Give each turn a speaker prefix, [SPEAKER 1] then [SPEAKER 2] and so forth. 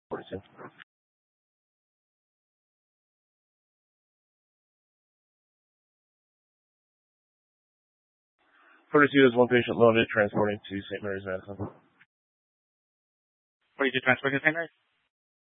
[SPEAKER 1] 42. 42 is one patient loaded, transporting to St. Mary's, Madison.
[SPEAKER 2] 42 transporting to St. Mary's?